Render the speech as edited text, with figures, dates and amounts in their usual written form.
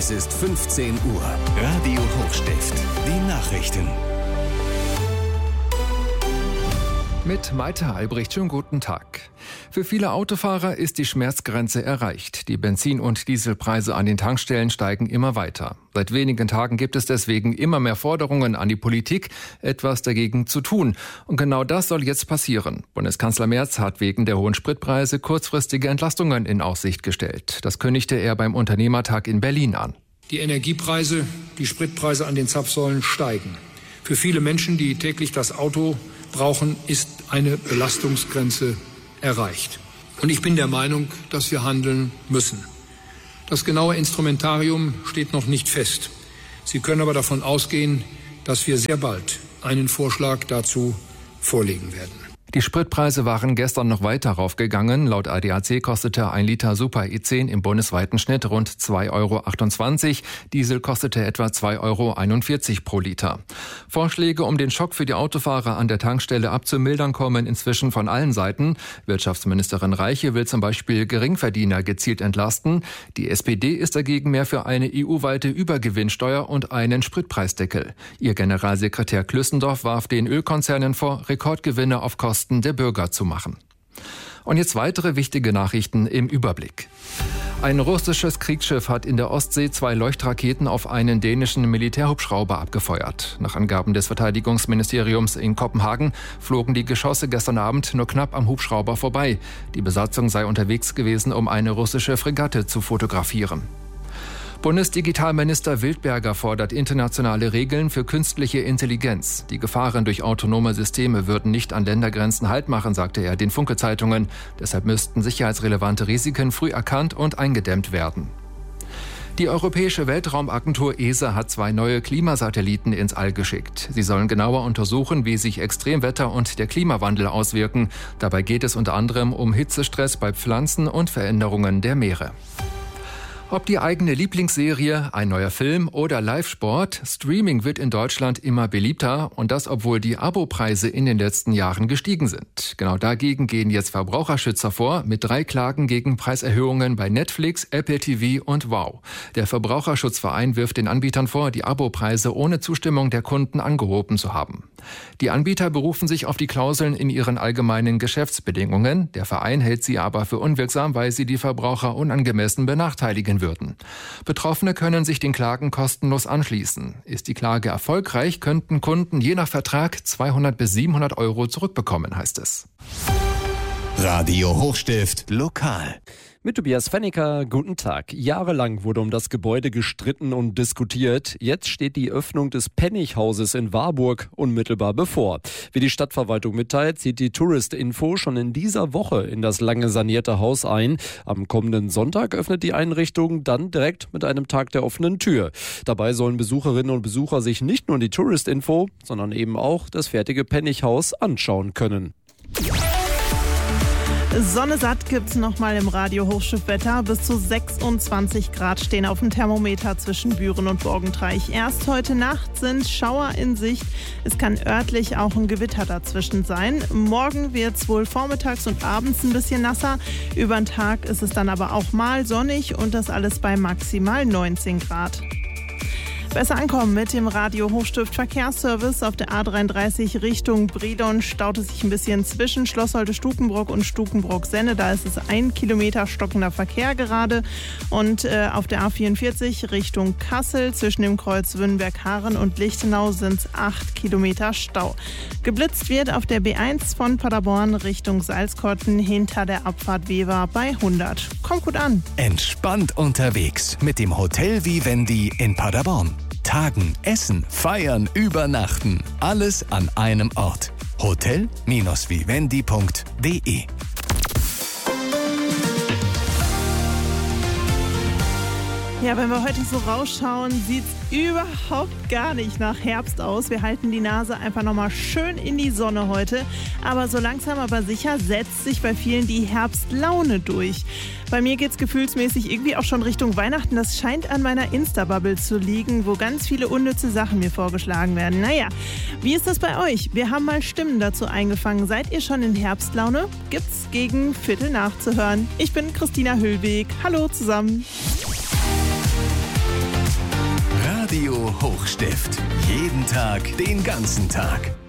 Es ist 15 Uhr. Radio Hochstift. Die Nachrichten. Mit Maite Albrecht, schönen guten Tag. Für viele Autofahrer ist die Schmerzgrenze erreicht. Die Benzin- und Dieselpreise an den Tankstellen steigen immer weiter. Seit wenigen Tagen gibt es deswegen immer mehr Forderungen an die Politik, etwas dagegen zu tun. Und genau das soll jetzt passieren. Bundeskanzler Merz hat wegen der hohen Spritpreise kurzfristige Entlastungen in Aussicht gestellt. Das kündigte er beim Unternehmertag in Berlin an. Die Energiepreise, die Spritpreise an den Zapfsäulen steigen. Für viele Menschen, die täglich das Auto brauchen, ist eine Belastungsgrenze erreicht. Und ich bin der Meinung, dass wir handeln müssen. Das genaue Instrumentarium steht noch nicht fest. Sie können aber davon ausgehen, dass wir sehr bald einen Vorschlag dazu vorlegen werden. Die Spritpreise waren gestern noch weiter raufgegangen. Laut ADAC kostete 1 Liter Super E10 im bundesweiten Schnitt rund 2,28 €. Diesel kostete etwa 2,41 € pro Liter. Vorschläge, um den Schock für die Autofahrer an der Tankstelle abzumildern, kommen inzwischen von allen Seiten. Wirtschaftsministerin Reiche will zum Beispiel Geringverdiener gezielt entlasten. Die SPD ist dagegen mehr für eine EU-weite Übergewinnsteuer und einen Spritpreisdeckel. Ihr Generalsekretär Klüssendorf warf den Ölkonzernen vor, Rekordgewinne auf Kosten der Bürger zu machen. Und jetzt weitere wichtige Nachrichten im Überblick. Ein russisches Kriegsschiff hat in der Ostsee 2 Leuchtraketen auf einen dänischen Militärhubschrauber abgefeuert. Nach Angaben des Verteidigungsministeriums in Kopenhagen flogen die Geschosse gestern Abend nur knapp am Hubschrauber vorbei. Die Besatzung sei unterwegs gewesen, um eine russische Fregatte zu fotografieren. Bundesdigitalminister Wildberger fordert internationale Regeln für künstliche Intelligenz. Die Gefahren durch autonome Systeme würden nicht an Ländergrenzen Halt machen, sagte er den Funke-Zeitungen. Deshalb müssten sicherheitsrelevante Risiken früh erkannt und eingedämmt werden. Die Europäische Weltraumagentur ESA hat 2 neue Klimasatelliten ins All geschickt. Sie sollen genauer untersuchen, wie sich Extremwetter und der Klimawandel auswirken. Dabei geht es unter anderem um Hitzestress bei Pflanzen und Veränderungen der Meere. Ob die eigene Lieblingsserie, ein neuer Film oder Live-Sport, Streaming wird in Deutschland immer beliebter und das, obwohl die Abopreise in den letzten Jahren gestiegen sind. Genau dagegen gehen jetzt Verbraucherschützer vor mit 3 Klagen gegen Preiserhöhungen bei Netflix, Apple TV und Wow. Der Verbraucherschutzverein wirft den Anbietern vor, die Abopreise ohne Zustimmung der Kunden angehoben zu haben. Die Anbieter berufen sich auf die Klauseln in ihren allgemeinen Geschäftsbedingungen. Der Verein hält sie aber für unwirksam, weil sie die Verbraucher unangemessen benachteiligen würden. Betroffene können sich den Klagen kostenlos anschließen. Ist die Klage erfolgreich, könnten Kunden je nach Vertrag 200 bis 700 € zurückbekommen, heißt es. Radio Hochstift lokal. Mit Tobias Fenniker, guten Tag. Jahrelang wurde um das Gebäude gestritten und diskutiert. Jetzt steht die Öffnung des Pennighauses in Warburg unmittelbar bevor. Wie die Stadtverwaltung mitteilt, zieht die Touristinfo schon in dieser Woche in das lange sanierte Haus ein. Am kommenden Sonntag öffnet die Einrichtung dann direkt mit einem Tag der offenen Tür. Dabei sollen Besucherinnen und Besucher sich nicht nur die Touristinfo, sondern eben auch das fertige Pennighhaus anschauen können. Sonne satt gibt's nochmal im Radio Hochstiftwetter. Bis zu 26 Grad stehen auf dem Thermometer zwischen Büren und Borgentreich. Erst heute Nacht sind Schauer in Sicht. Es kann örtlich auch ein Gewitter dazwischen sein. Morgen wird's wohl vormittags und abends ein bisschen nasser. Über den Tag ist es dann aber auch mal sonnig und das alles bei maximal 19 Grad. Besser ankommen mit dem Radio Hochstift Verkehrsservice. Auf der A33 Richtung Bredon staut es sich ein bisschen zwischen Schlossholte-Stukenbrock und Stukenbrock-Senne. Da ist es 1 Kilometer stockender Verkehr gerade. Und auf der A44 Richtung Kassel zwischen dem Kreuz Wünnberg-Haaren und Lichtenau sind es 8 Kilometer Stau. Geblitzt wird auf der B1 von Paderborn Richtung Salzkotten hinter der Abfahrt Wever bei 100. Kommt gut an. Entspannt unterwegs mit dem Hotel Vivendi in Paderborn. Tagen, essen, feiern, übernachten. Alles an einem Ort. Hotel-vivendi.de. Ja, wenn wir heute so rausschauen, sieht es überhaupt gar nicht nach Herbst aus. Wir halten die Nase einfach nochmal schön in die Sonne heute. Aber so langsam aber sicher setzt sich bei vielen die Herbstlaune durch. Bei mir geht es gefühlsmäßig irgendwie auch schon Richtung Weihnachten. Das scheint an meiner Insta-Bubble zu liegen, wo ganz viele unnütze Sachen mir vorgeschlagen werden. Naja, wie ist das bei euch? Wir haben mal Stimmen dazu eingefangen. Seid ihr schon in Herbstlaune? Gibt's gegen 7:15 nachzuhören. Ich bin Christina Hüllweg. Hallo zusammen. Radio Hochstift. Jeden Tag, den ganzen Tag.